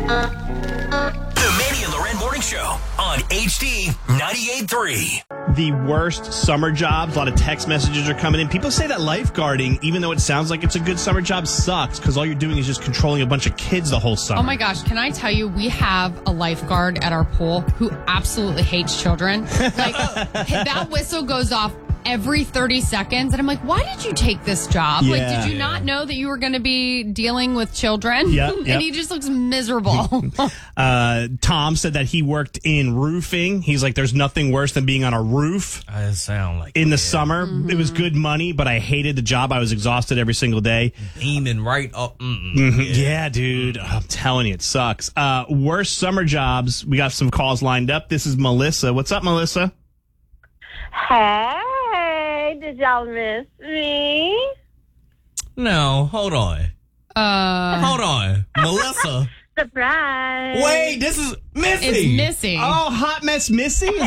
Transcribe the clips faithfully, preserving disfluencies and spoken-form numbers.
The Manny and Loren Morning Show on H D ninety-eight point three. The worst summer jobs. A lot of text messages are coming in. People say that lifeguarding, even though it sounds like it's a good summer job, sucks because all you're doing is just controlling a bunch of kids the whole summer. Oh my gosh, can I tell you, we have a lifeguard at our pool who absolutely hates children. Like, that whistle goes off every thirty seconds, and I'm like, why did you take this job? Yeah. Like, did you not know that you were going to be dealing with children? Yep, yep. And he just looks miserable. uh, Tom said that he worked in roofing. He's like, there's nothing worse than being on a roof I sound like in the yeah. summer. Mm-hmm. It was good money, but I hated the job. I was exhausted every single day. beaming right up. Mm-mm. Mhm. Yeah. Yeah, dude. I'm telling you, it sucks. Uh, worst summer jobs. We got some calls lined up. This is Melissa. What's up, Melissa? Hey, did y'all miss me? No, hold on. Uh, Hold on. Melissa. Surprise. Wait, this is Missy. it's Missy. Oh, Hot Mess Missy? Is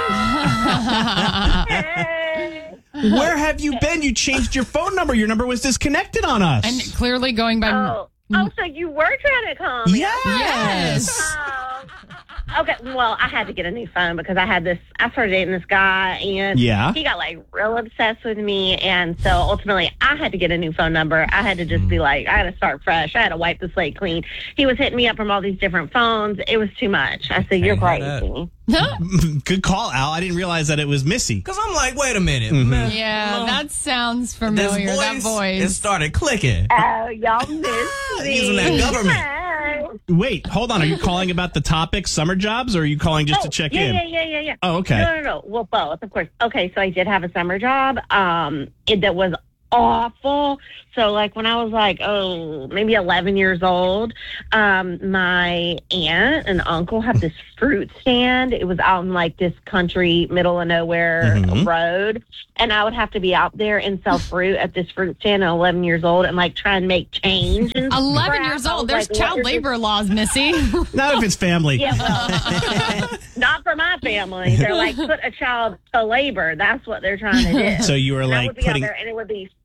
that Hey. you? Where have you been? You changed your phone number. Your number was disconnected on us. And clearly going by... Oh. oh, so you were trying to call me? Yes. Yes. Oh. Okay, well, I had to get a new phone because I had this, I started dating this guy, and Yeah. he got, like, real obsessed with me, and so ultimately I had to get a new phone number. I had to just be like, I had to start fresh. I had to wipe the slate clean. He was hitting me up from all these different phones. It was too much. I said, you're Can't have crazy. Good call, Al. I didn't realize that it was Missy. Because I'm like, wait a minute. Mm-hmm. Man, Yeah, uh, that sounds this familiar, that It voice. started clicking. Oh, y'all missed me. Using that government. Hey. Wait, hold on. Are you calling about the topic, summer jobs, or are you calling just to check yeah, in? Yeah, yeah, yeah, yeah. Oh, okay. No, no, no. Well, both, of course. Okay, so I did have a summer job um, it, that was awful. So, like, when I was, like, oh, maybe eleven years old, um, my aunt and uncle had this fruit stand. It was out in, like, this country, middle of nowhere Mhm. road. And I would have to be out there and sell fruit at this fruit stand at eleven years old and, like, try and make change. And eleven crap. years I old. was There's like, child what is labor laws, Missy. Not if it's family. Yeah, well, not for my family. They're like, put a child to labor. That's what they're trying to do. So you were And I like would be putting out there, and it would be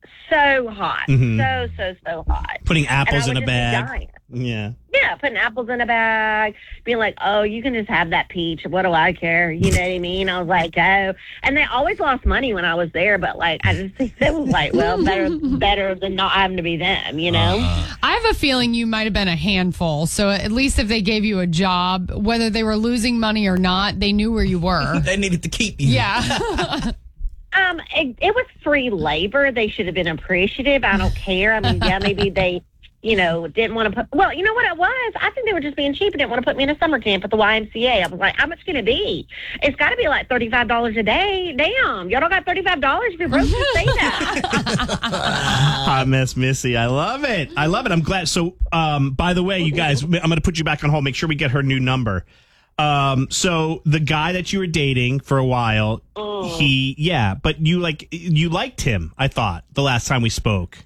so hot, Mhm. so so so hot. putting And I apples would in a just be bag. dying. Yeah. Yeah, putting apples in a bag, being like, oh, you can just have that peach. What do I care? You know what I mean? I was like, oh. And they always lost money when I was there, but, like, I just think that was like, well, better better than not having to be them, you know? Uh, I have a feeling you might have been a handful. So at least if they gave you a job, whether they were losing money or not, they knew where you were. they needed to keep you. Yeah. Um, it, it was free labor. They should have been appreciative. I don't care. I mean, yeah, maybe they, you know, didn't want to put. Well, you know what it was? I think they were just being cheap and didn't want to put me in a summer camp at the Y M C A. I was like, how much can it be? It's got to be like thirty-five dollars a day. Damn, y'all don't got thirty-five dollars if you're broke. Just say that. Hot Mess Missy. I love it. I love it. I'm glad. So, um, by the way, you guys, I'm going to put you back on hold. Make sure we get her new number. Um, so the guy that you were dating for a while, Mm. he, yeah, but you like, you liked him, I thought, the last time we spoke.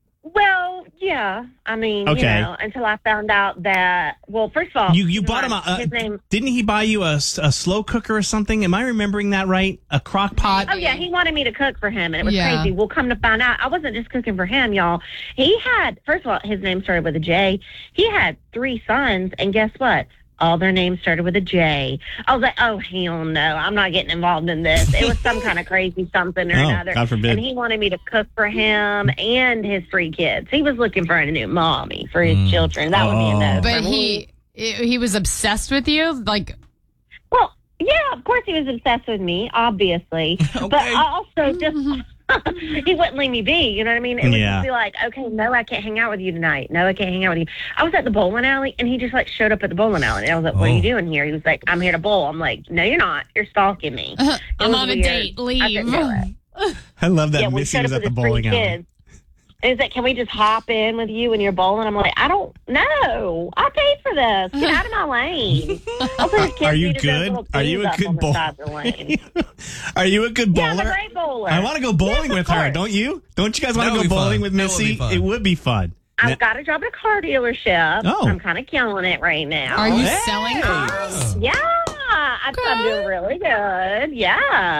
Well, yeah. I mean, Okay. you know, until I found out that. Well, first of all, You, you know bought him a, what? uh, His name. didn't he buy you a, s- a slow cooker or something? Am I remembering that right? A crock pot? Oh, yeah, he wanted me to cook for him, and it was Yeah. crazy. Well, come to find out, I wasn't just cooking for him, y'all. He had, first of all, his name started with a J. He had three sons, and guess what? All their names started with a J. I was like, oh, hell no, I'm not getting involved in this. It was some kind of crazy something or Oh, another. God forbid. And he wanted me to cook for him and his three kids. He was looking for a new mommy for his Mm. children. That would be a no. But for me. he he was obsessed with you? Like, Well, yeah, of course he was obsessed with me, obviously. But Okay. I also just, he wouldn't leave me be, you know what I mean? It would Yeah. just be like, okay, no, I can't hang out with you tonight. No, I can't hang out with you. I was at the bowling alley, and he just, like, showed up at the bowling alley. And I was like, what are Oh. you doing here? He was like, I'm here to bowl. I'm like, no, you're not. You're stalking me. It I'm was on a weird. date. I Leave. couldn't do it. I love that Yeah, we Missy showed was up at with the his three bowling alley. kids. And he's like, can we just hop in with you and you're bowling? I'm like, I don't know. I paid for this. Get out of my lane. Also, his kids Are you needed those good? little Are you things a up good on the bowler? side of the lane. Are you a good Yeah, bowler? I'm a great bowler. I want to go bowling Yes, of with her, course. don't you? Don't you guys want That to would go be bowling fun. with That would be Missy? fun. It would be fun. I've got a job at a car dealership. Oh. I'm kind of killing it right now. Are you Hey. selling cars? Yeah, I'm, I'm doing really good. Yeah.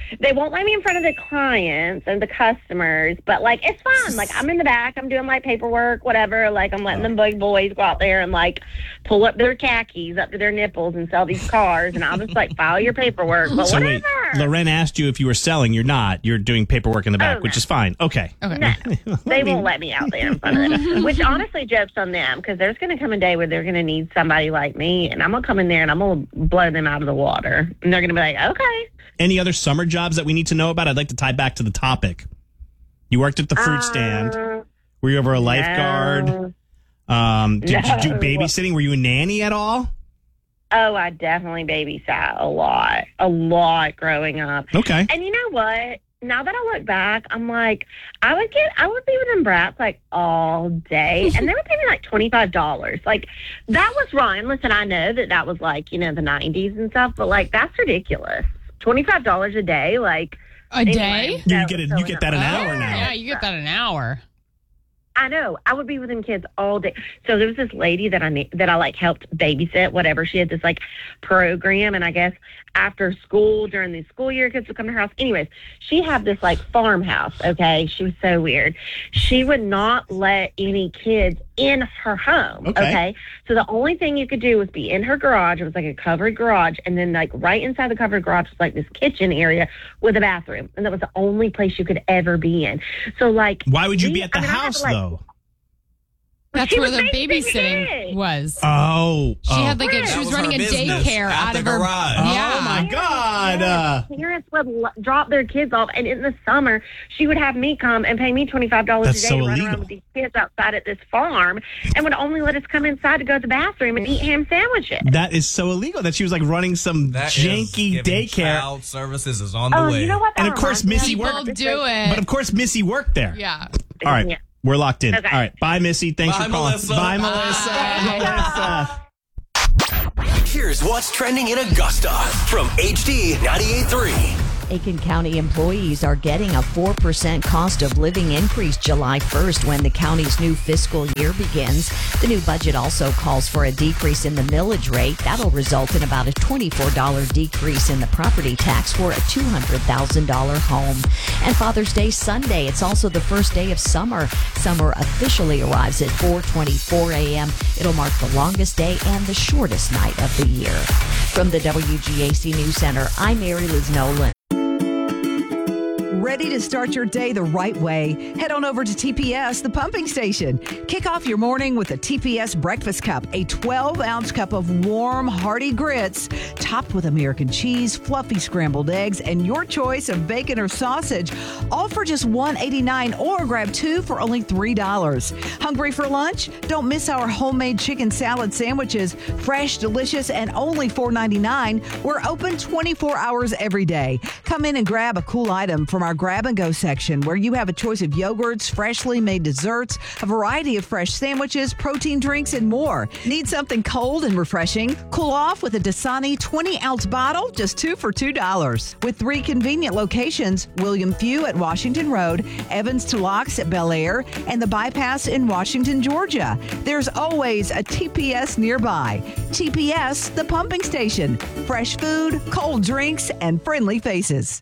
they won't let me in front of the clients and the customers, but like it's fun. Like I'm in the back, I'm doing my paperwork, whatever. Like I'm letting them big boys go out there and like pull up their khakis up to their nipples and sell these cars, and I'll just like file your paperwork. But So whatever. wait, Loren asked you if you were selling. You're not. You're doing paperwork in the back, Oh, which no. is fine. Okay. Okay. No, they won't let me out there in front of them. Which honestly, jokes on them, because there's going to come a day where they're going to need somebody like me, and I'm going to come in there and I'm going to blow them out of the water, and they're going to be like, okay. Any other summer jobs that we need to know about? I'd like to tie back to the topic. You worked at the fruit stand. Uh, Were you ever a lifeguard? no. Um, did you do No. babysitting? Were you a nanny at all? Oh, I definitely babysat a lot, a lot growing up. Okay. And you know what? Now that I look back, I'm like, I would get, I would be with them brats like all day, and they would pay me like twenty-five dollars. Like, that was wrong. Listen, I know that that was like, you know, the nineties and stuff, but like, that's ridiculous. twenty-five dollars a day, like. A day? Anyway, You so- get it. so You get that an Oh, hour now. Yeah, you get that an hour. I know. I would be with them kids all day. So there was this lady that I ne- that I like helped babysit, whatever. She had this like program, and I guess after school during the school year, kids would come to her house. Anyways, she had this like farmhouse. Okay, she was so weird. She would not let any kids in her home. Okay. Okay, so the only thing you could do was be in her garage. It was like a covered garage, and then like right inside the covered garage was like this kitchen area with a bathroom, and that was the only place you could ever be in. So like, Why would you we- be at the I mean, I had to, house like, though? That's She where was the babysitting babysitting kids. was. Oh. She oh. had like a, That she was, was running her a business daycare out out the of her. garage. Oh Yeah. my God. Uh, Parents would l- drop their kids off, and in the summer, she would have me come and pay me twenty-five dollars a That's day so to run illegal. around with these kids outside at this farm, and would only let us come inside to go to the bathroom and eat ham sandwiches. that is so illegal that she was like running some That is janky giving daycare. Child services is on the Oh, way. you know what? that And of course, reminds Missy me People worked. do it. But of course, Missy worked there. Yeah. All right. Yeah. We're locked in. Okay. All right. Bye, Missy. Thanks Bye, for calling. Melissa. Bye, Bye. Melissa. Melissa. Here's what's trending in Augusta from H D ninety-eight point three. Aiken County employees are getting a four percent cost of living increase July first when the county's new fiscal year begins. The new budget also calls for a decrease in the millage rate. That'll result in about a twenty-four dollars decrease in the property tax for a two hundred thousand dollars home. And Father's Day Sunday, it's also the first day of summer. Summer officially arrives at four twenty-four a.m. It'll mark the longest day and the shortest night of the year. From the W G A C News Center, I'm Mary Liz Nolan. Ready to start your day the right way? Head on over to T P S, the pumping station. Kick off your morning with a T P S breakfast cup, a twelve-ounce cup of warm, hearty grits, topped with American cheese, fluffy scrambled eggs, and your choice of bacon or sausage, all for just one dollar and eighty-nine cents, or grab two for only three dollars. Hungry for lunch? Don't miss our homemade chicken salad sandwiches, fresh, delicious, and only four dollars and ninety-nine cents. We're open twenty-four hours every day. Come in and grab a cool item from our grab and go section, where you have a choice of yogurts, freshly made desserts, a variety of fresh sandwiches, protein drinks, and more. Need something cold and refreshing? Cool off with a Dasani twenty-ounce bottle, just two for two dollars. With three convenient locations, William Few at Washington Road, Evans to Locks at Bel Air, and the Bypass in Washington, Georgia. There's always a T P S nearby. T P S, the pumping station. Fresh food, cold drinks, and friendly faces.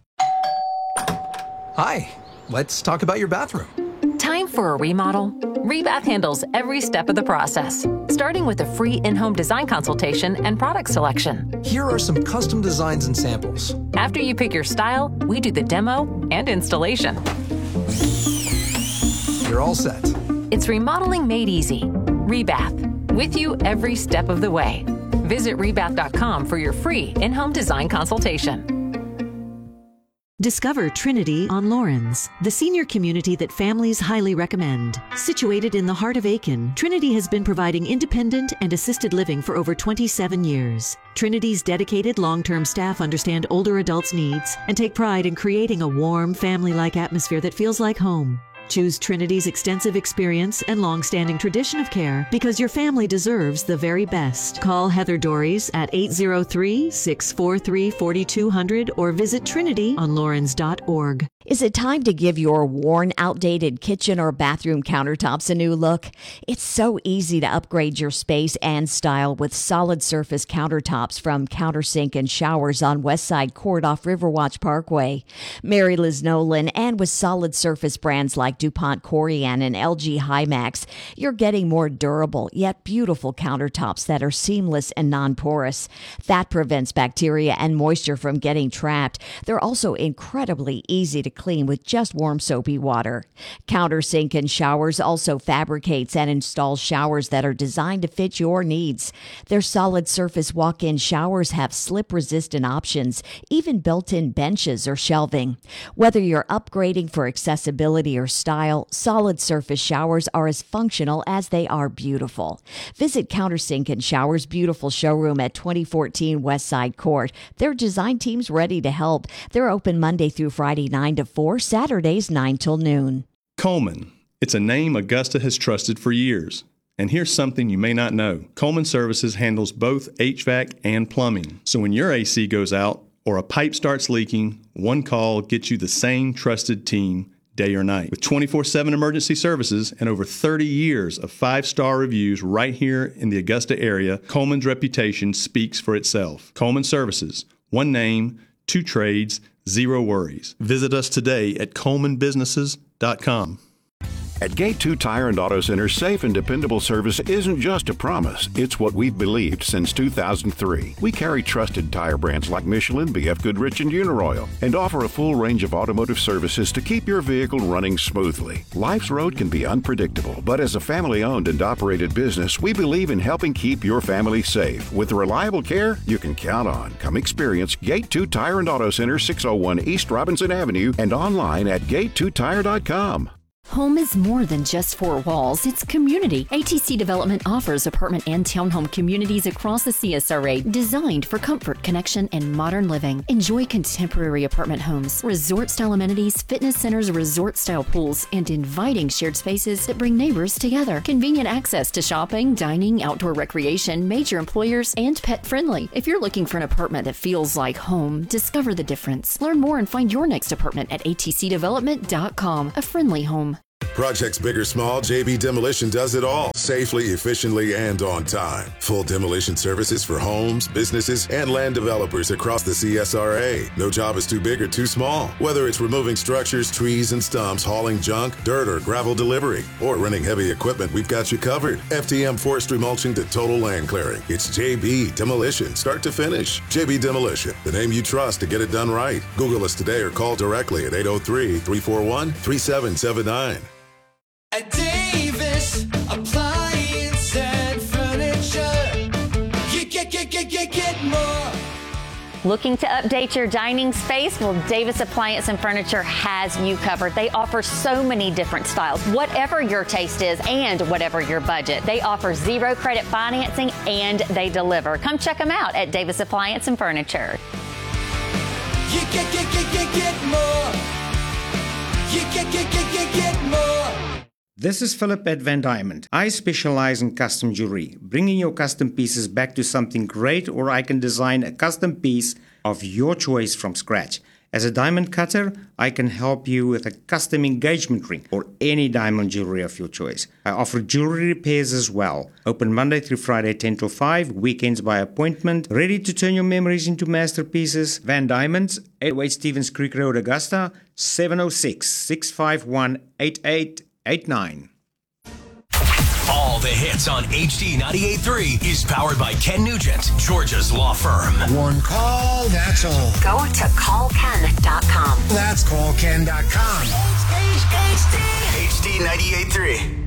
Hi, let's talk about your bathroom. Time for a remodel? Rebath handles every step of the process, starting with a free in-home design consultation and product selection. Here are some custom designs and samples. After you pick your style, we do the demo and installation. You're all set. It's remodeling made easy. Rebath, with you every step of the way. Visit rebath dot com for your free in-home design consultation. Discover Trinity on Lawrence, the senior community that families highly recommend. Situated in the heart of Aiken, Trinity has been providing independent and assisted living for over twenty-seven years. Trinity's dedicated long-term staff understand older adults' needs and take pride in creating a warm, family-like atmosphere that feels like home. Choose Trinity's extensive experience and long-standing tradition of care because your family deserves the very best. Call Heather Dories at eight zero three, six four three, four two zero zero or visit trinity on lawrence dot org. Is it time to give your worn, outdated kitchen or bathroom countertops a new look? It's so easy to upgrade your space and style with solid surface countertops from Countersink and Showers on Westside Court off Riverwatch Parkway. Mary Liz Nolan, and with solid surface brands like DuPont Corian and L G Hymax, you're getting more durable yet beautiful countertops that are seamless and non-porous. That prevents bacteria and moisture from getting trapped. They're also incredibly easy to clean with just warm soapy water. Countersink and Showers also fabricates and installs showers that are designed to fit your needs. Their solid surface walk-in showers have slip-resistant options, even built-in benches or shelving. Whether you're upgrading for accessibility or style, solid surface showers are as functional as they are beautiful. Visit Countersink and Showers' beautiful showroom at twenty fourteen Westside Court. Their design team's ready to help. They're open Monday through Friday, nine to four, Saturdays nine till noon. Coleman. It's a name Augusta has trusted for years. And here's something you may not know. Coleman Services handles both H V A C and plumbing. So when your A C goes out or a pipe starts leaking, one call gets you the same trusted team day or night. With twenty-four seven emergency services and over thirty years of five-star reviews right here in the Augusta area, Coleman's reputation speaks for itself. Coleman Services. One name, two trades, zero worries. Visit us today at coleman businesses dot com. At Gate two Tire and Auto Center, safe and dependable service isn't just a promise. It's what we've believed since two thousand three. We carry trusted tire brands like Michelin, B F Goodrich, and Uniroyal, and offer a full range of automotive services to keep your vehicle running smoothly. Life's road can be unpredictable, but as a family-owned and operated business, we believe in helping keep your family safe. With reliable care you can count on. Come experience Gate two Tire and Auto Center, six oh one East Robinson Avenue, and online at gate two tire dot com. Home is more than just four walls, it's community. A T C Development offers apartment and townhome communities across the C S R A designed for comfort, connection, and modern living. Enjoy contemporary apartment homes, resort-style amenities, fitness centers, resort-style pools, and inviting shared spaces that bring neighbors together. Convenient access to shopping, dining, outdoor recreation, major employers, and pet-friendly. If you're looking for an apartment that feels like home, discover the difference. Learn more and find your next apartment at A T C development dot com. A friendly home. Projects big or small, J B Demolition does it all. Safely, efficiently, and on time. Full demolition services for homes, businesses, and land developers across the C S R A. No job is too big or too small. Whether it's removing structures, trees, and stumps, hauling junk, dirt, or gravel delivery, or renting heavy equipment, we've got you covered. F T M forestry mulching to total land clearing. It's J B Demolition, start to finish. J B Demolition, the name you trust to get it done right. Google us today or call directly at eight oh three, three four one, three seven seven nine. At Davis Appliance and Furniture, you get, get, get, get, get more. Looking to update your dining space? Well, Davis Appliance and Furniture has you covered. They offer so many different styles, whatever your taste is and whatever your budget. They offer zero credit financing and they deliver. Come check them out at Davis Appliance and Furniture. You get, get, get, get, get more. You get, get, get, get, get more. This is Philip at Van Diamond. I specialize in custom jewelry, bringing your custom pieces back to something great, or I can design a custom piece of your choice from scratch. As a diamond cutter, I can help you with a custom engagement ring or any diamond jewelry of your choice. I offer jewelry repairs as well. Open Monday through Friday, ten to five, weekends by appointment. Ready to turn your memories into masterpieces? Van Diamonds, eight oh eight Stevens Creek Road, Augusta, seven oh six, six five one, eight eight eight nine. All the hits on H D ninety-eight point three is powered by Ken Nugent, Georgia's law firm. One call, that's all. Go to call ken dot com. That's call ken dot com. H D ninety-eight point three.